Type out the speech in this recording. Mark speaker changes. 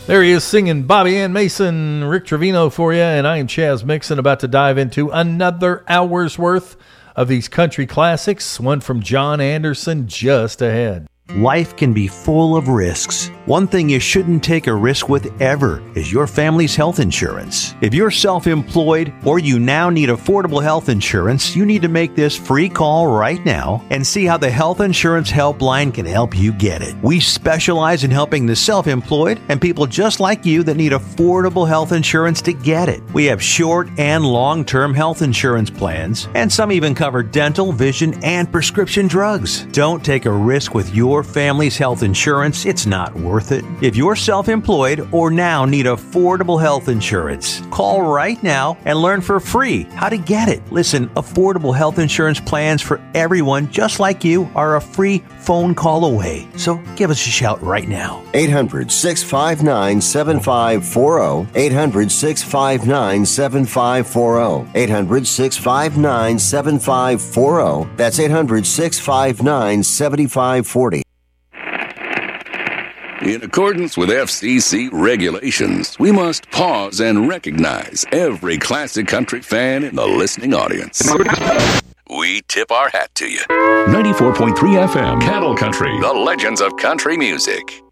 Speaker 1: There he is singing Bobby Ann Mason, Rick Trevino for you, and I am Chaz Mixon, about to dive into another hour's worth of these country classics, one from John Anderson just ahead.
Speaker 2: Life can be full of risks. One thing you shouldn't take a risk with ever is your family's health insurance. If you're self-employed or you now need affordable health insurance, you need to make this free call right now and see how the Health Insurance Helpline can help you get it. We specialize in helping the self-employed and people just like you that need affordable health insurance to get it. We have short and long-term health insurance plans, and some even cover dental, vision, and prescription drugs. Don't take a risk with your family's health insurance. It's not worth it. If you're self-employed or now need affordable health insurance, call right now and learn for free how to get it. Listen, affordable health insurance plans for everyone just like you are a free phone call away. So give us a shout right now.
Speaker 3: 800-659-7540. 800-659-7540. 800-659-7540. That's 800-659-7540.
Speaker 4: In accordance with FCC regulations, we must pause and recognize every classic country fan in the listening audience. We tip our hat to you.
Speaker 5: 94.3 FM, Cattle Country.
Speaker 4: The legends of country music.